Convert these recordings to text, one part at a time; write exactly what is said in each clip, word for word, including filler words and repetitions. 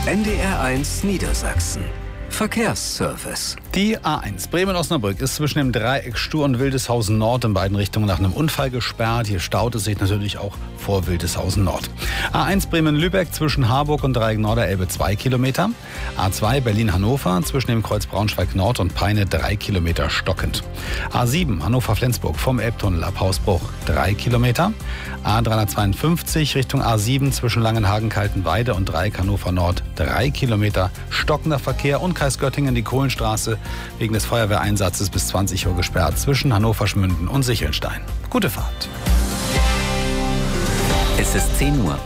N D R eins Niedersachsen. Verkehrsservice. Die A eins Bremen-Osnabrück ist zwischen dem Dreieck Stur und Wildeshausen Nord in beiden Richtungen nach einem Unfall gesperrt. Hier staut es sich natürlich auch vor Wildeshausen Nord. A eins Bremen-Lübeck zwischen Harburg und Dreieck Norderelbe zwei Kilometer. A zwei Berlin-Hannover zwischen dem Kreuz Braunschweig Nord und Peine drei Kilometer stockend. A sieben Hannover-Flensburg vom Elbtunnel ab Hausbruch drei Kilometer. A dreihundertzweiundfünfzig Richtung A sieben zwischen Langenhagen-Kaltenweide und Dreieck Hannover Nord drei Kilometer stockender Verkehr und Kreis Göttingen die Kohlenstraße wegen des Feuerwehreinsatzes bis zwanzig Uhr gesperrt zwischen Hannover-Schmünden und Sichelstein. Gute Fahrt. Es ist zehn Uhr.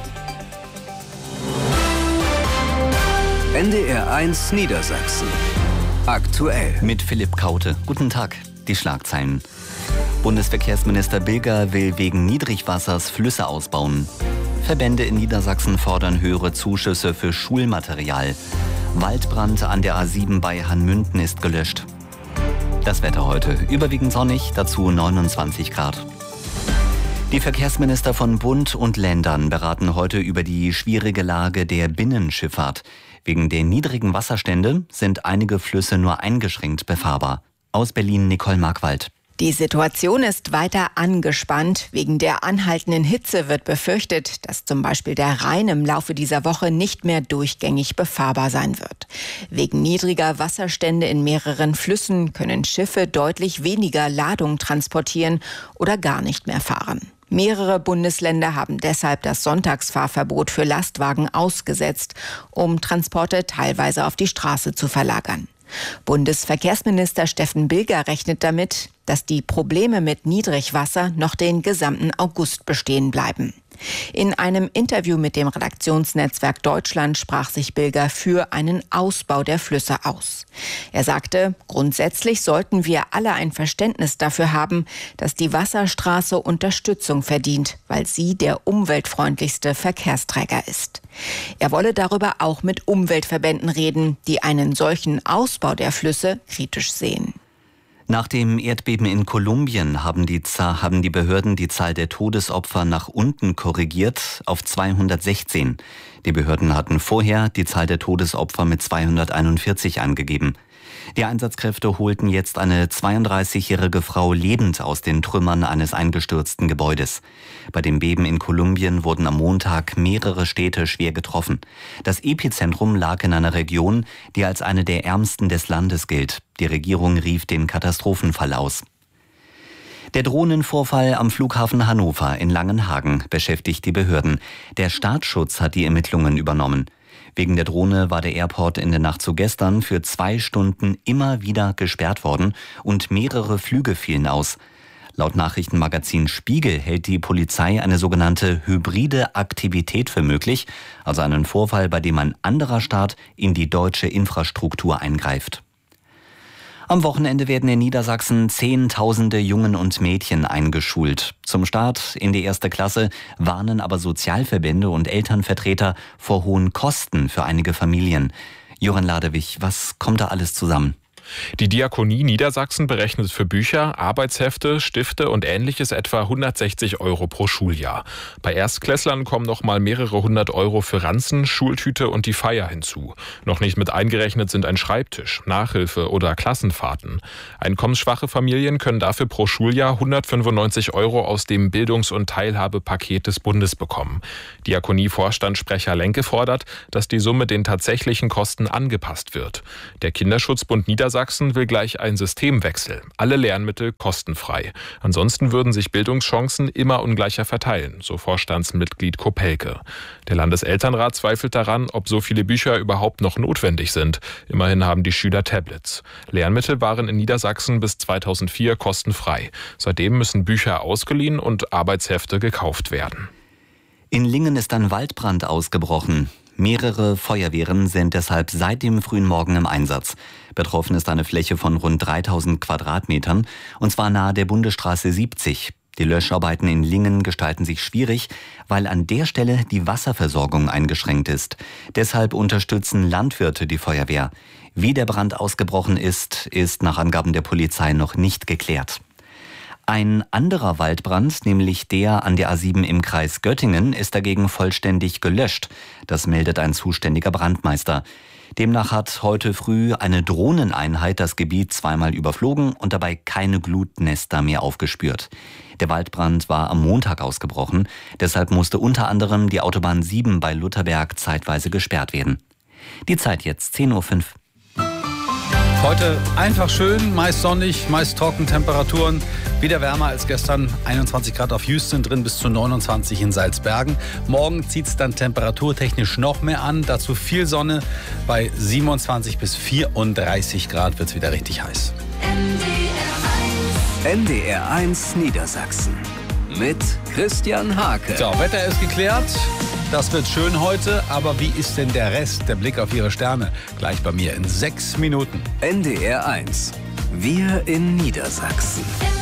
N D R eins Niedersachsen. Aktuell. Mit Philipp Kaute. Guten Tag. Die Schlagzeilen. Bundesverkehrsminister Bilger will wegen Niedrigwassers Flüsse ausbauen. Verbände in Niedersachsen fordern höhere Zuschüsse für Schulmaterial. Waldbrand an der A sieben bei Hanmünden ist gelöscht. Das Wetter heute. Überwiegend sonnig, dazu neunundzwanzig Grad. Die Verkehrsminister von Bund und Ländern beraten heute über die schwierige Lage der Binnenschifffahrt. Wegen der niedrigen Wasserstände sind einige Flüsse nur eingeschränkt befahrbar. Aus Berlin Nicole Markwald. Die Situation ist weiter angespannt. Wegen der anhaltenden Hitze wird befürchtet, dass zum Beispiel der Rhein im Laufe dieser Woche nicht mehr durchgängig befahrbar sein wird. Wegen niedriger Wasserstände in mehreren Flüssen können Schiffe deutlich weniger Ladung transportieren oder gar nicht mehr fahren. Mehrere Bundesländer haben deshalb das Sonntagsfahrverbot für Lastwagen ausgesetzt, um Transporte teilweise auf die Straße zu verlagern. Bundesverkehrsminister Steffen Bilger rechnet damit, dass die Probleme mit Niedrigwasser noch den gesamten August bestehen bleiben. In einem Interview mit dem Redaktionsnetzwerk Deutschland sprach sich Bilger für einen Ausbau der Flüsse aus. Er sagte, grundsätzlich sollten wir alle ein Verständnis dafür haben, dass die Wasserstraße Unterstützung verdient, weil sie der umweltfreundlichste Verkehrsträger ist. Er wolle darüber auch mit Umweltverbänden reden, die einen solchen Ausbau der Flüsse kritisch sehen. Nach dem Erdbeben in Kolumbien haben die, haben die Behörden die Zahl der Todesopfer nach unten korrigiert auf zweihundertsechzehn. Die Behörden hatten vorher die Zahl der Todesopfer mit zweihunderteinundvierzig angegeben. Die Einsatzkräfte holten jetzt eine zweiunddreißigjährige Frau lebend aus den Trümmern eines eingestürzten Gebäudes. Bei dem Beben in Kolumbien wurden am Montag mehrere Städte schwer getroffen. Das Epizentrum lag in einer Region, die als eine der ärmsten des Landes gilt. Die Regierung rief den Katastrophenfall aus. Der Drohnenvorfall am Flughafen Hannover in Langenhagen beschäftigt die Behörden. Der Staatsschutz hat die Ermittlungen übernommen. Wegen der Drohne war der Airport in der Nacht zu gestern für zwei Stunden immer wieder gesperrt worden und mehrere Flüge fielen aus. Laut Nachrichtenmagazin Spiegel hält die Polizei eine sogenannte hybride Aktivität für möglich, also einen Vorfall, bei dem ein anderer Staat in die deutsche Infrastruktur eingreift. Am Wochenende werden in Niedersachsen Zehntausende Jungen und Mädchen eingeschult. Zum Start in die erste Klasse warnen aber Sozialverbände und Elternvertreter vor hohen Kosten für einige Familien. Johann Ladewig, was kommt da alles zusammen? Die Diakonie Niedersachsen berechnet für Bücher, Arbeitshefte, Stifte und Ähnliches etwa hundertsechzig Euro pro Schuljahr. Bei Erstklässlern kommen noch mal mehrere hundert Euro für Ranzen, Schultüte und die Feier hinzu. Noch nicht mit eingerechnet sind ein Schreibtisch, Nachhilfe oder Klassenfahrten. Einkommensschwache Familien können dafür pro Schuljahr hundertfünfundneunzig Euro aus dem Bildungs- und Teilhabepaket des Bundes bekommen. Diakonie-Vorstandssprecher Lenke fordert, dass die Summe den tatsächlichen Kosten angepasst wird. Der Kinderschutzbund Niedersachsen Sachsen will gleich einen Systemwechsel. Alle Lernmittel kostenfrei. Ansonsten würden sich Bildungschancen immer ungleicher verteilen, so Vorstandsmitglied Kopelke. Der Landeselternrat zweifelt daran, ob so viele Bücher überhaupt noch notwendig sind. Immerhin haben die Schüler Tablets. Lernmittel waren in Niedersachsen bis zweitausendvier kostenfrei. Seitdem müssen Bücher ausgeliehen und Arbeitshefte gekauft werden. In Lingen ist ein Waldbrand ausgebrochen. Mehrere Feuerwehren sind deshalb seit dem frühen Morgen im Einsatz. Betroffen ist eine Fläche von rund dreitausend Quadratmetern, und zwar nahe der Bundesstraße siebzig. Die Löscharbeiten in Lingen gestalten sich schwierig, weil an der Stelle die Wasserversorgung eingeschränkt ist. Deshalb unterstützen Landwirte die Feuerwehr. Wie der Brand ausgebrochen ist, ist nach Angaben der Polizei noch nicht geklärt. Ein anderer Waldbrand, nämlich der an der A sieben im Kreis Göttingen, ist dagegen vollständig gelöscht. Das meldet ein zuständiger Brandmeister. Demnach hat heute früh eine Drohneneinheit das Gebiet zweimal überflogen und dabei keine Glutnester mehr aufgespürt. Der Waldbrand war am Montag ausgebrochen. Deshalb musste unter anderem die Autobahn sieben bei Lutherberg zeitweise gesperrt werden. Die Zeit jetzt zehn Uhr fünf. Heute einfach schön, meist sonnig, meist trocken, Temperaturen wieder wärmer als gestern. einundzwanzig Grad auf Houston, drin bis zu neunundzwanzig in Salzbergen. Morgen zieht es dann temperaturtechnisch noch mehr an. Dazu viel Sonne. Bei siebenundzwanzig bis vierunddreißig Grad wird es wieder richtig heiß. N D R eins Niedersachsen mit Christian Hake. So, Wetter ist geklärt. Das wird schön heute, aber wie ist denn der Rest? Der Blick auf Ihre Sterne gleich bei mir in sechs Minuten. N D R eins. Wir in Niedersachsen.